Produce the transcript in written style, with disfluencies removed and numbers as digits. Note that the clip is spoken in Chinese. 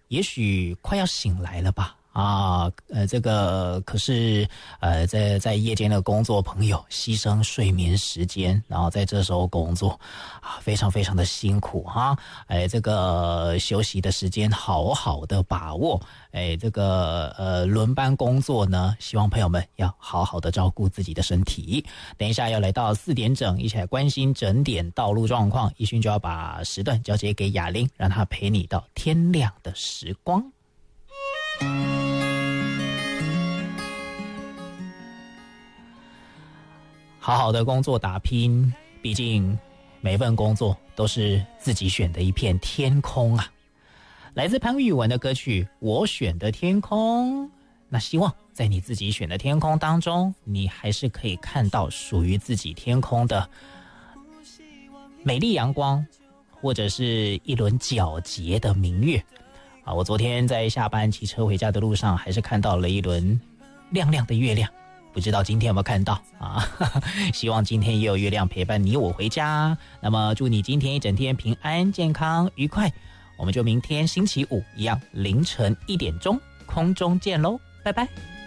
也许快要醒来了吧。这个可是在夜间的工作朋友牺牲睡眠时间，然后在这时候工作非常非常的辛苦哈。这个休息的时间好好的把握。这个轮班工作呢，希望朋友们要好好的照顾自己的身体。等一下要来到4点整，一起来关心整点道路状况。一勋就要把时段交接给雅玲，让她陪你到天亮的时光。好好的工作打拼，毕竟每份工作都是自己选的一片天空啊。来自潘玉文的歌曲《我选的天空》，那希望在你自己选的天空当中，你还是可以看到属于自己天空的美丽阳光，或者是一轮皎洁的明月。我昨天在下班骑车回家的路上，还是看到了一轮亮亮的月亮。不知道今天有没有看到啊？希望今天也有月亮陪伴你我回家。那么祝你今天一整天平安健康愉快，我们就明天星期五一样凌晨1点钟空中见咯，拜拜。